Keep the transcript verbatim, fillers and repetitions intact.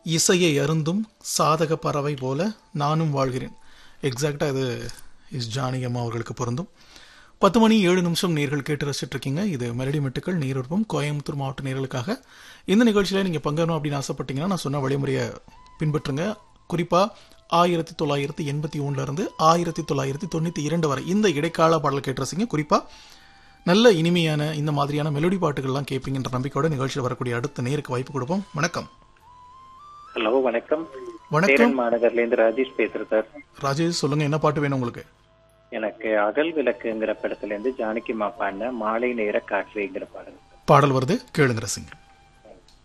இசையை அருந்தும் சாதக பறவை போல நானும் வாழ்கிறேன். எக்ஸாக்டாக இது இஸ் ஜானகி அம்மா அவர்களுக்கு பொருந்தும். பத்து மணி ஏழு நிமிஷம் நேர்கள் கேட்டு ரசிச்சுட்டு இருக்கீங்க. இது மெலடி மெட்டுக்கள் நீருற்பம் கோயம்புத்தூர் மாவட்ட நேர்களுக்காக. இந்த நிகழ்ச்சியில் நீங்கள் பங்கேறணும் அப்படின்னு ஆசைப்பட்டீங்கன்னா நான் சொன்ன வழிமுறையை பின்பற்றுங்க. குறிப்பாக ஆயிரத்தி தொள்ளாயிரத்தி எண்பத்தி ஒன்றுலேருந்து ஆயிரத்தி தொள்ளாயிரத்தி தொண்ணூற்றி இரண்டு வரை இந்த இடைக்கால பாடல் கேட்டு ரசிங்க. குறிப்பாக நல்ல இனிமையான இந்த மாதிரியான மெலடி பாட்டுகள்லாம் கேட்பீங்கன்ற நம்பிக்கையோட நிகழ்ச்சியில் வரக்கூடிய அடுத்த நேருக்கு வாய்ப்பு கொடுப்போம். வணக்கம். ஹலோ, வணக்கம். வணக்கம். மாநகர்ல இருந்து ராஜேஷ் பேசுறேன் சார். ராஜேஷ், சொல்லுங்க, என்ன பாட்டு வேணும் உங்களுக்கு? எனக்கு அகல் விளக்குங்கிற படத்துல இருந்து ஜானகி அம்மா பாடின மாலை நேர காற்றுங்கிற பாடல். பாடல் வருது, கேளுங்க ரசிங்க.